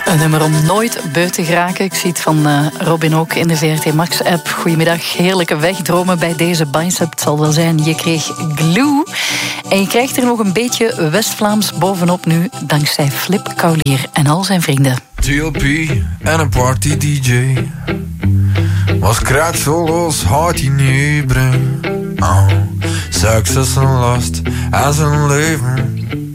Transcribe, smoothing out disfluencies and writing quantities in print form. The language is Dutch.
Een nummer om nooit beu te geraken. Ik zie het van Robin ook in de VRT Max-app. Goedemiddag, heerlijke wegdromen bij deze Bicep. Het zal wel zijn, je kreeg Glue. En je krijgt er nog een beetje West-Vlaams bovenop nu, dankzij Flip Kaulier en al zijn vrienden. GLP en een party-dj. Was krijt zoals hard hij niet brengt. Succes en last en zijn leven.